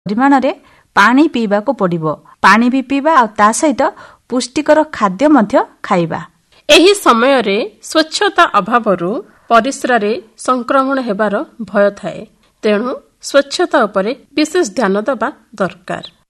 ପରିମାଣରେ ପାଣି ପିଇବାକୁ ପଡ଼ିବ। ପାଣି ବି ପିଇବା ଆଉ ତା ସହିତ ପୁଷ୍ଟିକର ଖାଦ୍ୟ ମଧ୍ୟ ଖାଇବା। ଏହି ସମୟରେ ସ୍ୱଚ୍ଛତା ଅଭାବରୁ ପରିସ୍ରାରେ ସଂକ୍ରମଣ ହେବାର ଭୟ ଥାଏ। ତେଣୁ ସ୍ୱଚ୍ଛତା ଉପରେ ବିଶେଷ ଧ୍ୟାନ ଦେବା ଦରକାର।